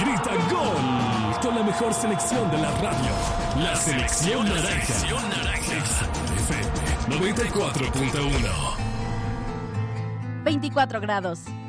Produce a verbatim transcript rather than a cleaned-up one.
grita gol con la mejor selección de la radio. La Selección Naranja. F M noventa y cuatro punto uno. veinticuatro grados.